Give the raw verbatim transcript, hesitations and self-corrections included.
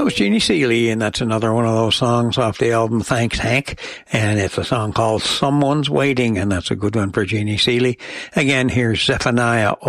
That was Jeannie Seely, and that's another one of those songs off the album Thanks Hank, and it's a song called Someone's Waiting, and that's a good one for Jeannie Seely. Again, here's Zephaniah